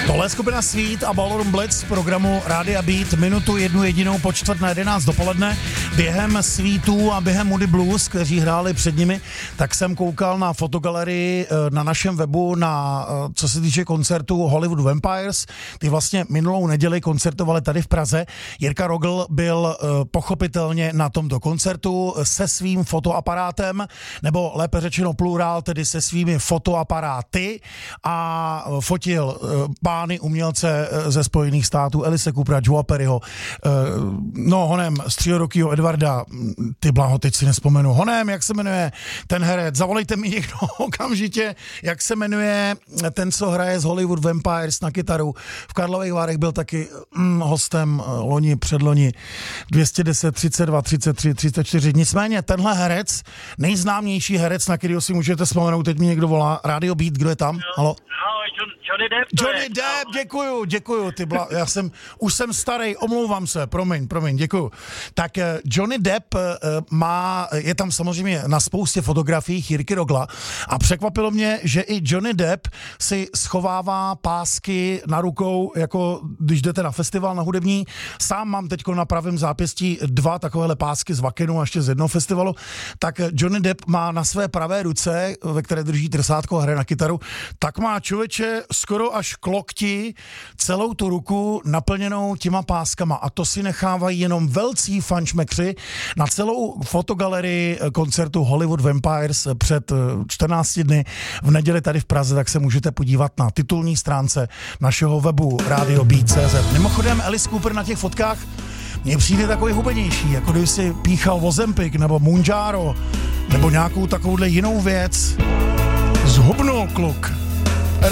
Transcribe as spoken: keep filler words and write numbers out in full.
Tohle je skupina Sweet a Ballroom Blitz z programu Rádia Beat, minutu jednu jedinou po čtvrt na jedenáct dopoledne. Během Sweetů a během Moody Blues, kteří hráli před nimi, tak jsem koukal na fotogalerii na našem webu, na co se týče koncertu Hollywood Vampires. Ty vlastně minulou neděli koncertovali tady v Praze. Jirka Rogl byl pochopitelně na tomto koncertu se svým fotoaparátem, nebo lépe řečeno plurál, tedy se svými fotoaparáty, a fotil pány umělce ze Spojených států, Elise Coopera, Joea Perryho, no honem střílorukýho Edwarda, ty blaho, teď si nespomenu, honem, jak se jmenuje ten herec, zavolejte mi někdo okamžitě, jak se jmenuje ten, co hraje z Hollywood Vampires na kytaru. V Karlových Varech byl taky mm, hostem loni, předloni, dvě stě deset, třicet dva, třicet tři, třicet čtyři. Nicméně tenhle herec, nejznámější herec, na kterého si můžete vzpomenout, teď mi někdo volá, Radio Beat, kdo je tam? Halo? Johnny Depp. Johnny Depp, děkuju, děkuju, ty bla, já jsem, už jsem starý, omlouvám se, promiň, promiň, děkuju. Tak Johnny Depp má, je tam samozřejmě na spoustě fotografií Jirky Rogla a překvapilo mě, že i Johnny Depp si schovává pásky na rukou, jako když jdete na festival na hudební. Sám mám teďko na pravém zápěstí dva takovéhle pásky z Vakenu a ještě z jednoho festivalu. Tak Johnny Depp má na své pravé ruce, ve které drží trsátko a hraje na kytaru, tak má člověče skoro až k lokti celou tu ruku naplněnou těma páskama, a to si nechávají jenom velcí fanšmekři. Na celou fotogalerii koncertu Hollywood Vampires před čtrnácti dny v neděli tady v Praze, tak se můžete podívat na titulní stránce našeho webu Radio Beat tečka cé zet. Mimochodem Alice Cooper na těch fotkách mně přijde takový hubenější, jako když si píchal Ozempic nebo Mounjaro nebo nějakou takovouhle jinou věc. Zhubnul kluk.